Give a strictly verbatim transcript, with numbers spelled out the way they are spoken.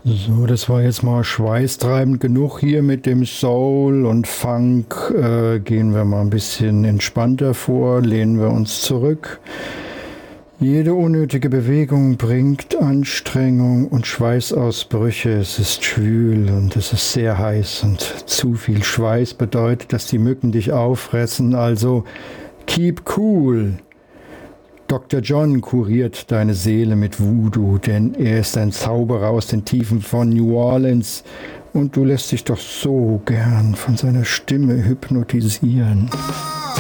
So, das war jetzt mal schweißtreibend genug hier mit dem Soul und Funk. Äh, gehen wir mal ein bisschen entspannter vor, lehnen wir uns zurück. Jede unnötige Bewegung bringt Anstrengung und Schweißausbrüche. Es ist schwül und es ist sehr heiß und zu viel Schweiß bedeutet, dass die Mücken dich auffressen. Also keep cool. Doktor John kuriert deine Seele mit Voodoo, denn er ist ein Zauberer aus den Tiefen von New Orleans und du lässt dich doch so gern von seiner Stimme hypnotisieren.